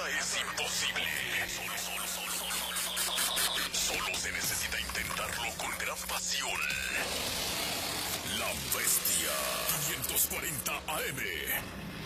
Nada es imposible. Solo se necesita intentarlo con gran pasión. La Bestia 540 AM.